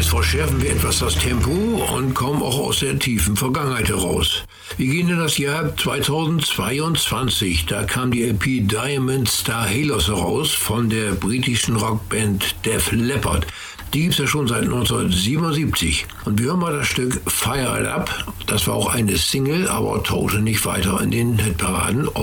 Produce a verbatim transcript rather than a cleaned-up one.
verschärfen wir etwas das Tempo und kommen auch aus der tiefen Vergangenheit heraus. Wir gehen in das Jahr zweitausendzweiundzwanzig. Da kam die L P Diamond Star Halos heraus von der britischen Rockband Def Leppard. Die gibt's ja schon seit neunzehnhundertsiebenundsiebzig. Und wir hören mal das Stück Fire It Up. Das war auch eine Single, aber tauchte nicht weiter in den Hitparaden